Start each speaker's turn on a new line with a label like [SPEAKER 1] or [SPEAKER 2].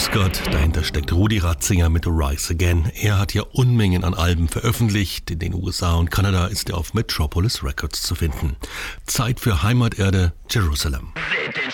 [SPEAKER 1] Grüß Gott, dahinter steckt Rudi Ratzinger mit Rise Again. Er hat ja Unmengen an Alben veröffentlicht. In den USA und Kanada ist er auf Metropolis Records zu finden. Zeit für Heimaterde Jerusalem.